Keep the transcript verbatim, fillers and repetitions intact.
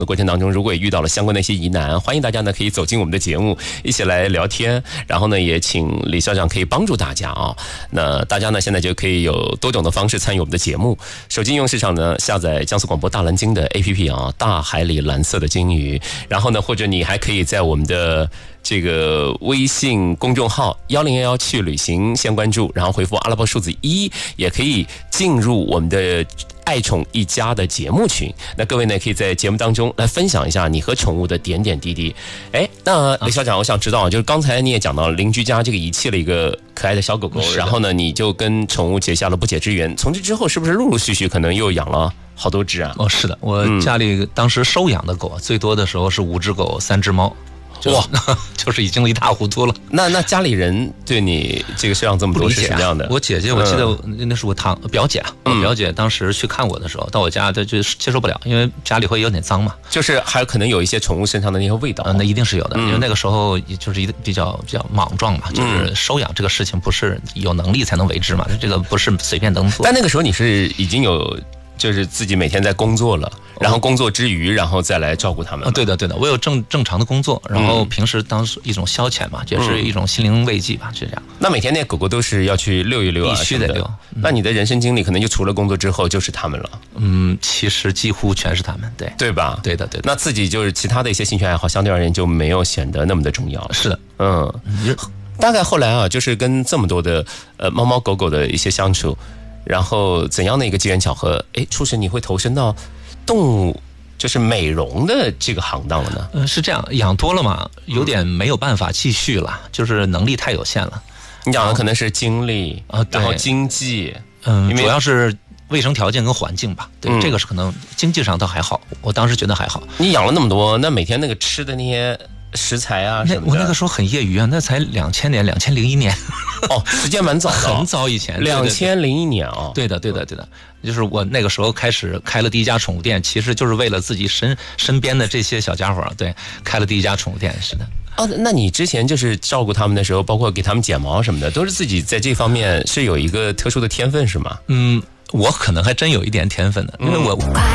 过程当中，如果也遇到了相关的一些疑难，欢迎大家呢可以走进我们的节目，一起来聊天。然后呢，也请李校长可以帮助大家啊。那大家呢现在就可以有多种的方式参与我们的节目。手机应用市场呢，下载江苏广播大蓝鲸的 A P P 啊，大海里蓝色的鲸鱼。然后呢，或者你还可以在我们的这个微信公众号幺零幺幺去旅行先关注，然后回复阿拉伯数字一，也可以进入我们的爱宠一家的节目群。那各位呢可以在节目当中来分享一下你和宠物的点点滴滴。哎，那李校长，我想知道，就是刚才你也讲到邻居家这个遗弃了一个可爱的小狗狗，然后呢你就跟宠物结下了不解之缘，从这之后是不是陆陆续续可能又养了好多只啊？ 哦，是的，我家里当时收养的狗、嗯、最多的时候是五只狗三只猫。哇，就是已经一塌糊涂了。 那那家里人对你这个收养这么多是什么样的？ 我姐姐，我记得、嗯、那是我堂表姐啊，我表姐当时去看我的时候，到我家她就接受不了，因为家里会有点脏嘛， 就是还可能有一些宠物身上的那些味道。 嗯，那一定是有的，嗯、因为那个时候就是一比较比较莽撞嘛，就是收养这个事情不是有能力才能为之嘛，这个不是随便能做。 但那个时候你是已经有。就是自己每天在工作了，然后工作之余，然后再来照顾他们。 哦，对的，对的，我有正正常的工作，然后平时当一种消遣嘛，也是一种心灵慰藉吧，就这样。 那每天那狗狗都是要去遛一遛啊， 必须得遛。 那你的人生经历可能就除了工作之后就是他们了。 嗯，其实几乎全是他们，对对吧？ 对的，对的。 那自己就是其他的一些兴趣爱好，相对而言就没有显得那么的重要。 是的， 嗯。大概后来啊，就是跟这么多的呃猫猫狗狗的一些相处。然后怎样的一个机缘巧合，哎，促使你会投身到动物就是美容的这个行当了呢？ 嗯，是这样，养多了嘛，有点没有办法继续了，就是能力太有限了。 你讲的可能是精力啊，然后经济， 嗯，主要是卫生条件跟环境吧。对、嗯，这个是可能经济上倒还好，我当时觉得还好。 你养了那么多，那每天那个吃的那些食材啊什么的， 我那个时候很业余啊，那才两千年，两千零一年。 哦，时间蛮早的、哦， 很早以前， 两千零一年哦。 对的，对的，对的，就是我那个时候开始开了第一家宠物店，其实就是为了自己身身边的这些小家伙，对，开了第一家宠物店，是的。 哦，那你之前就是照顾他们的时候，包括给他们剪毛什么的，都是自己在这方面是有一个特殊的天分，是吗？ 嗯，我可能还真有一点天分的，因为我。